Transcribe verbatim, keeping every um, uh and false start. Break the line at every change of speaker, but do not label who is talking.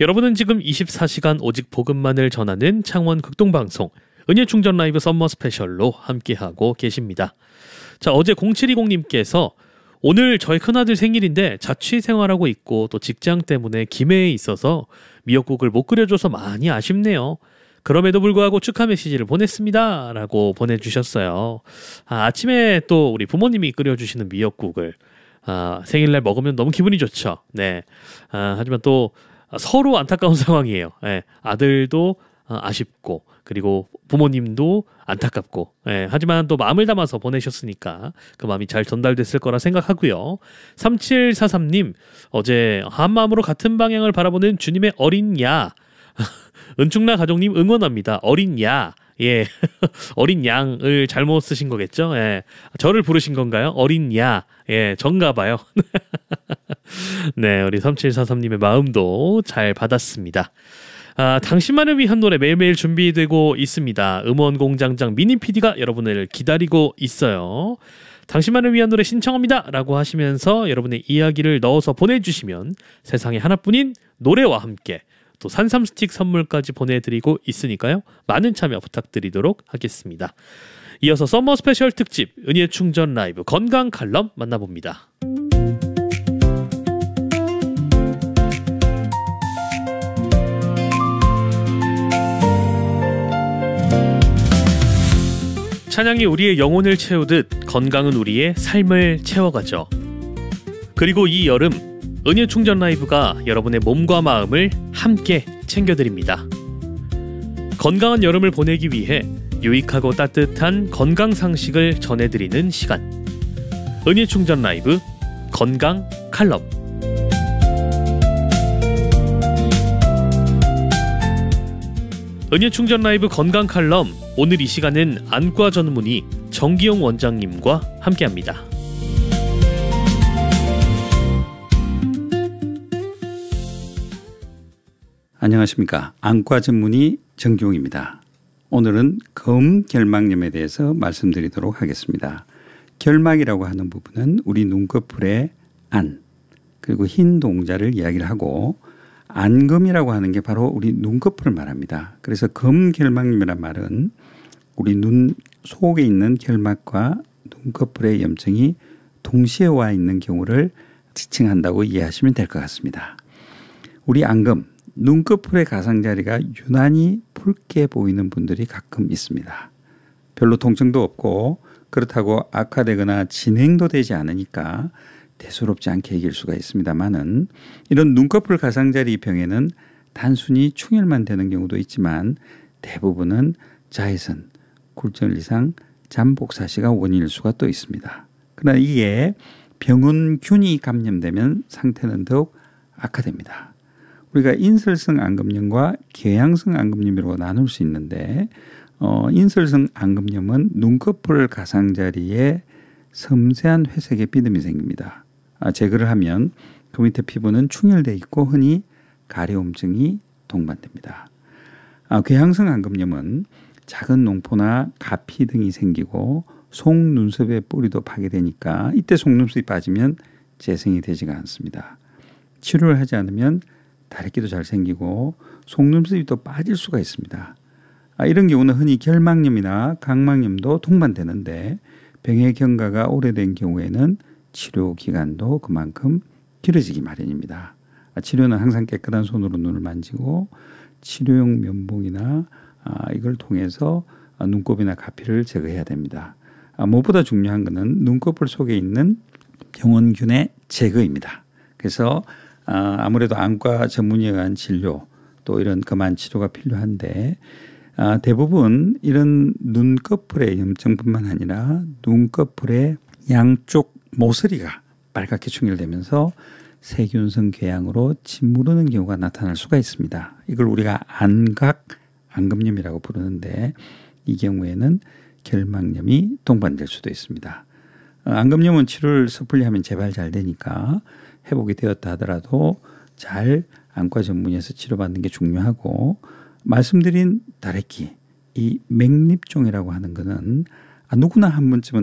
여러분은 지금 이십사 시간 오직 복음만을 전하는 창원 극동방송 은혜충전 라이브 썸머 스페셜로 함께하고 계십니다. 자, 어제 공칠이공님께서 오늘 저희 큰아들 생일인데 자취 생활하고 있고 또 직장 때문에 김해에 있어서 미역국을 못 끓여줘서 많이 아쉽네요. 그럼에도 불구하고 축하 메시지를 보냈습니다. 라고 보내주셨어요. 아, 아침에 또 우리 부모님이 끓여주시는 미역국을 아, 생일날 먹으면 너무 기분이 좋죠. 네. 아, 하지만 또 서로 안타까운 상황이에요. 네. 아들도 아쉽고 그리고 부모님도 안타깝고 예, 하지만 또 마음을 담아서 보내셨으니까 그 마음이 잘 전달됐을 거라 생각하고요. 삼칠사삼님 어제 한마음으로 같은 방향을 바라보는 주님의 어린 야 은충나 가족님 응원합니다. 어린 야 예, 어린 양을 잘못 쓰신 거겠죠? 예, 저를 부르신 건가요? 어린 야 예, 전가 봐요. 네, 우리 삼칠사삼님의 마음도 잘 받았습니다. 아, 당신만을 위한 노래 매일매일 준비되고 있습니다. 음원공장장 미니피디가 여러분을 기다리고 있어요. 당신만을 위한 노래 신청합니다 라고 하시면서 여러분의 이야기를 넣어서 보내주시면 세상에 하나뿐인 노래와 함께 또 산삼 스틱 선물까지 보내드리고 있으니까요. 많은 참여 부탁드리도록 하겠습니다. 이어서 썸머 스페셜 특집 은혜 충전 라이브 건강 칼럼 만나봅니다. 찬양이 우리의 영혼을 채우듯 건강은 우리의 삶을 채워가죠. 그리고 이 여름 은혜 충전 라이브가 여러분의 몸과 마음을 함께 챙겨드립니다. 건강한 여름을 보내기 위해 유익하고 따뜻한 건강 상식을 전해드리는 시간. 은혜 충전 라이브 건강 칼럼. 은혜 충전 라이브 건강 칼럼. 오늘 이 시간은 안과 전문의 정기용 원장님과 함께합니다.
안녕하십니까. 안과 전문의 정기용입니다. 오늘은 검결막염에 대해서 말씀드리도록 하겠습니다. 결막이라고 하는 부분은 우리 눈꺼풀의 안 그리고 흰 동자를 이야기를 하고 안검이라고 하는 게 바로 우리 눈꺼풀을 말합니다. 그래서 검결막염이란 말은 우리 눈 속에 있는 결막과 눈꺼풀의 염증이 동시에 와 있는 경우를 지칭한다고 이해하시면 될 것 같습니다. 우리 안검, 눈꺼풀의 가장자리가 유난히 붉게 보이는 분들이 가끔 있습니다. 별로 통증도 없고 그렇다고 악화되거나 진행도 되지 않으니까 대수롭지 않게 여길 수가 있습니다만은 이런 눈꺼풀 가장자리 병에는 단순히 충혈만 되는 경우도 있지만 대부분은 자외선, 굴절 이상, 잠복사시가 원인일 수가 또 있습니다. 그러나 이게 병원균이 감염되면 상태는 더욱 악화됩니다. 우리가 인설성 안검염과 궤양성 안검염이라고 나눌 수 있는데 어, 인설성 안검염은 눈꺼풀 가장자리에 섬세한 회색의 비듬이 생깁니다. 아, 제거를 하면 그 밑에 피부는 충혈되어 있고 흔히 가려움증이 동반됩니다. 아, 궤양성 안검염은 작은 농포나 가피 등이 생기고 속눈썹의 뿌리도 파괴되니까 이때 속눈썹이 빠지면 재생이 되지가 않습니다. 치료를 하지 않으면 다래끼도 잘 생기고 속눈썹이 또 빠질 수가 있습니다. 아, 이런 경우는 흔히 결막염이나 각막염도 동반되는데 병의 경과가 오래된 경우에는 치료 기간도 그만큼 길어지기 마련입니다. 아, 치료는 항상 깨끗한 손으로 눈을 만지고 치료용 면봉이나 아, 이걸 통해서 눈곱이나 가피를 제거해야 됩니다. 아, 무엇보다 중요한 것은 눈꺼풀 속에 있는 병원균의 제거입니다. 그래서 아, 아무래도 안과 전문의에 의한 진료 또 이런 검안 치료가 필요한데 아, 대부분 이런 눈꺼풀의 염증뿐만 아니라 눈꺼풀의 양쪽 모서리가 빨갛게 충혈되면서 세균성 궤양으로 짓무르는 경우가 나타날 수가 있습니다. 이걸 우리가 안각 안검염이라고 부르는데 이 경우에는 결막염이 동반될 수도 있습니다. 안검염은 치료를 섣불리 하면 재발 잘 되니까 회복이 되었다 하더라도 잘 안과 전문의에서 치료받는 게 중요하고 말씀드린 다래끼 이 맥립종이라고 하는 것은 누구나 한 번쯤은